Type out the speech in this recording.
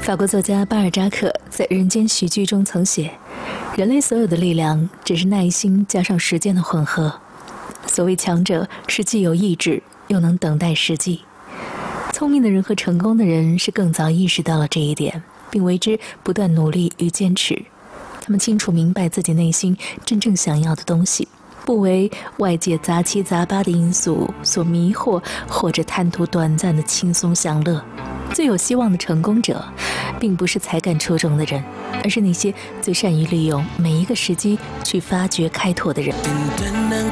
法国作家巴尔扎克在《人间喜剧》中曾写：人类所有的力量只是耐心加上时间的混合。所谓强者是既有意志又能等待时机。聪明的人和成功的人是更早意识到了这一点，并为之不断努力与坚持。他们清楚明白自己内心真正想要的东西，不为外界杂七杂八的因素所迷惑，或者贪图短暂的轻松享乐。最有希望的成功者，并不是才干出众的人，而是那些最善于利用每一个时机去发掘开拓的人。